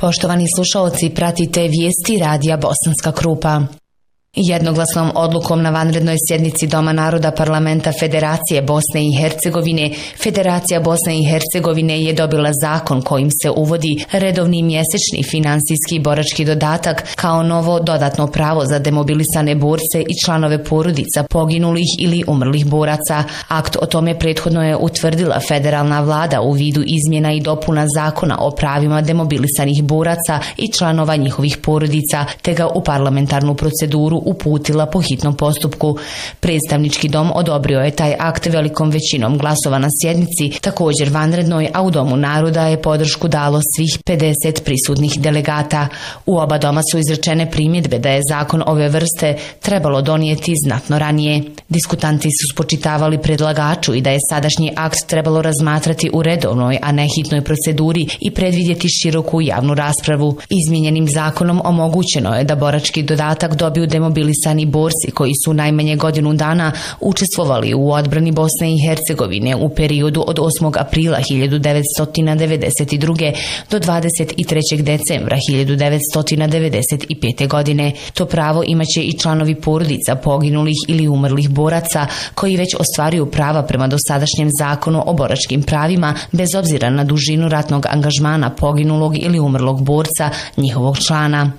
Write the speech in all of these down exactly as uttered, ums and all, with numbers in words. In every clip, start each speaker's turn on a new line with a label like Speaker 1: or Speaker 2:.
Speaker 1: Poštovani slušaoci, pratite vijesti radija Bosanska Krupa. Jednoglasnom odlukom na vanrednoj sjednici Doma naroda Parlamenta Federacije Bosne i Hercegovine, Federacija Bosne i Hercegovine je dobila zakon kojim se uvodi redovni mjesečni finansijski borački dodatak kao novo dodatno pravo za demobilisane borce i članove porodica poginulih ili umrlih boraca. Akt o tome prethodno je utvrdila federalna vlada u vidu izmjena i dopuna zakona o pravima demobilisanih boraca i članova njihovih porodica, te ga u parlamentarnu proceduru uputila po hitnom postupku. Predstavnički dom odobrio je taj akt velikom većinom glasova na sjednici, također vanrednoj, a u Domu naroda je podršku dalo svih pedeset prisutnih delegata. U oba doma su izrečene primjedbe da je zakon ove vrste trebalo donijeti znatno ranije. Diskutanti su spočitavali predlagaču i da je sadašnji akt trebalo razmatrati u redovnoj, a ne hitnoj proceduri i predvidjeti široku javnu raspravu. Izmijenjenim zakonom omogućeno je da borački dodatak dobiju demobilisani borci koji su najmanje godinu dana učestvovali u odbrani Bosne i Hercegovine u periodu od osmog aprila hiljadu devetsto devedeset druge do dvadeset trećeg decembra hiljadu devetsto devedeset pete. godine. To pravo imaće i članovi porodica poginulih ili umrlih boraca koji već ostvaruju prava prema dosadašnjem zakonu o boračkim pravima bez obzira na dužinu ratnog angažmana poginulog ili umrlog borca, njihovog člana.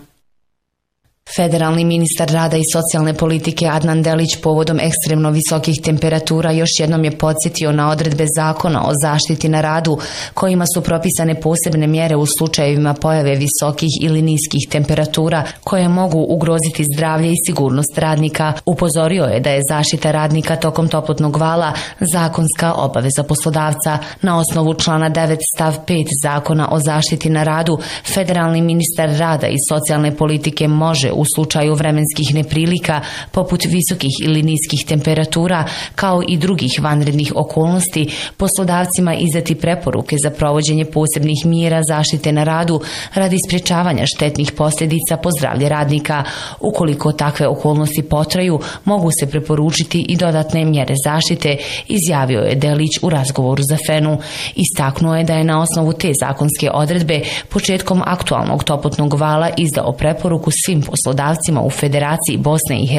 Speaker 1: Federalni ministar rada i socijalne politike Adnan Delić povodom ekstremno visokih temperatura još jednom je podsjetio na odredbe zakona o zaštiti na radu kojima su propisane posebne mjere u slučajevima pojave visokih ili niskih temperatura koje mogu ugroziti zdravlje i sigurnost radnika. Upozorio je da je zaštita radnika tokom toplotnog vala zakonska obaveza poslodavca. Na osnovu člana devet stav pet Zakona o zaštiti na radu, federalni ministar rada i socijalne politike može u slučaju vremenskih neprilika poput visokih ili niskih temperatura kao i drugih vanrednih okolnosti poslodavcima izdati preporuke za provođenje posebnih mjera zaštite na radu radi sprječavanja štetnih posljedica po zdravlje radnika. Ukoliko takve okolnosti potraju, mogu se preporučiti i dodatne mjere zaštite, izjavio je Delić u razgovoru za Fenu. Istaknuo je da je na osnovu te zakonske odredbe početkom aktualnog toplotnog vala izdao preporuku svim poslodavcima u Federaciji Bosne i Hercegovine